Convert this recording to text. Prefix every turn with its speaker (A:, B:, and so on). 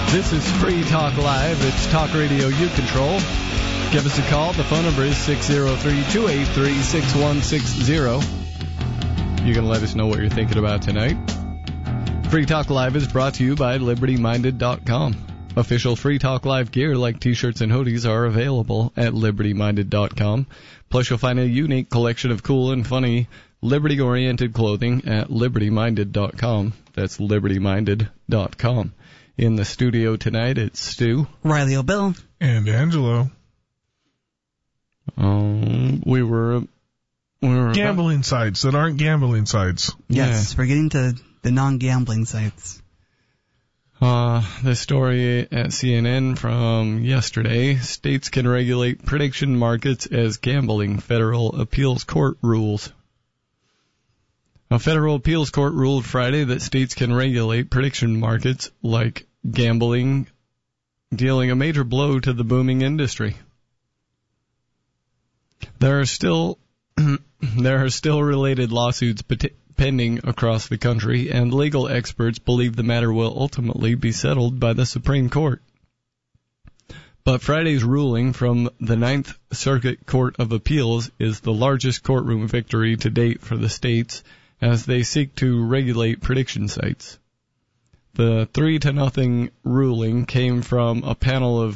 A: This is Free Talk Live. It's talk radio you control. Give us a call. The phone number is 603-283-6160. You can let us know what you're thinking about tonight. Free Talk Live is brought to you by LibertyMinded.com. Official Free Talk Live gear like t-shirts and hoodies are available at LibertyMinded.com. Plus, you'll find a unique collection of cool and funny liberty-oriented clothing at LibertyMinded.com. That's LibertyMinded.com. In the studio tonight, it's Stu,
B: Riley O'Bill,
C: and Angelo.
A: We were
C: gambling sites that aren't gambling sites.
B: Yes, we're getting to the non-gambling sites.
A: The story at CNN from yesterday: states can regulate prediction markets as gambling. Federal appeals court rules. A federal appeals court ruled Friday that states can regulate prediction markets like gambling, dealing a major blow to the booming industry. There are still related lawsuits pending across the country, and legal experts believe the matter will ultimately be settled by the Supreme Court. But Friday's ruling from the Ninth Circuit Court of Appeals is the largest courtroom victory to date for the states as they seek to regulate prediction sites. The 3-0 ruling came from a panel of